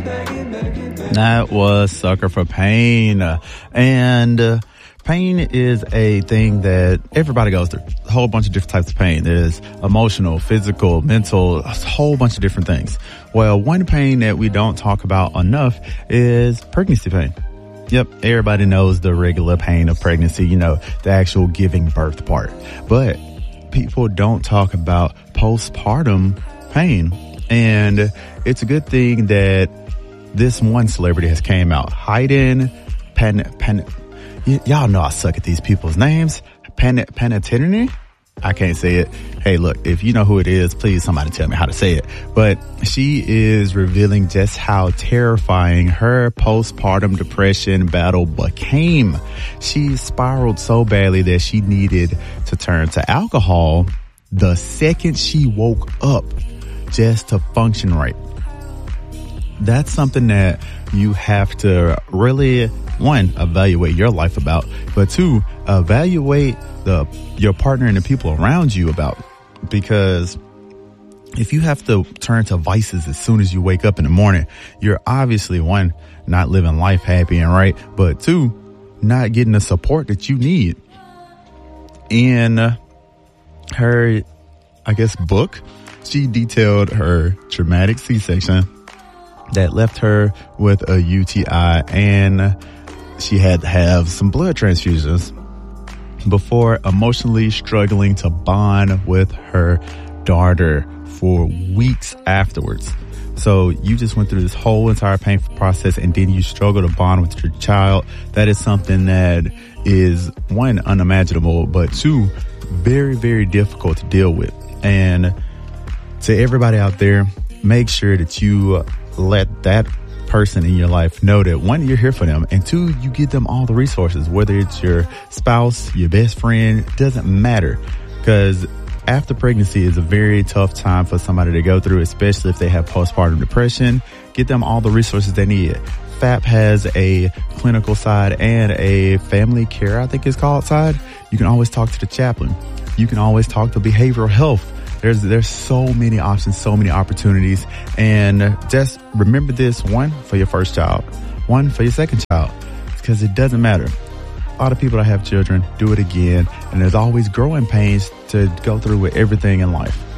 That was Sucker for Pain. And pain is a thing that everybody goes through. A whole bunch of different types of pain. There's emotional, physical, mental, a whole bunch of different things. Well, one pain that we don't talk about enough is pregnancy pain. Yep, everybody knows the regular pain of pregnancy, the actual giving birth part. But people don't talk about postpartum pain. And it's a good thing that this one celebrity has came out. Hayden y'all know I suck at these people's names. Panettiere? I can't say it. Hey, look, if you know who it is, please somebody tell me how to say it. But she is revealing just how terrifying her postpartum depression battle became. She spiraled so badly that she needed to turn to alcohol the second she woke up just to function right. That's something that you have to really, one, evaluate your life about, but two, evaluate your partner and the people around you about. Because if you have to turn to vices as soon as you wake up in the morning, you're obviously, one, not living life happy and right, but two, not getting the support that you need. In her, book, she detailed her traumatic C-section that left her with a UTI, and she had to have some blood transfusions before emotionally struggling to bond with her daughter for weeks afterwards. So you just went through this whole entire painful process, and then you struggle to bond with your child. That is something that is, one, unimaginable, but two, very, very difficult to deal with. And to everybody out there, make sure that you let that person in your life know that, one, you're here for them, and two, you give them all the resources, whether it's your spouse, your best friend, doesn't matter. Because after pregnancy is a very tough time for somebody to go through, especially if they have postpartum depression. Get them all the resources they need. FAP has a clinical side and a family care, I think it's called, side. You can always talk to the chaplain. You can always talk to behavioral health. There's so many options, so many opportunities. And just remember this, one, for your first child, one, for your second child, because it doesn't matter. A lot of people that have children do it again, and there's always growing pains to go through with everything in life.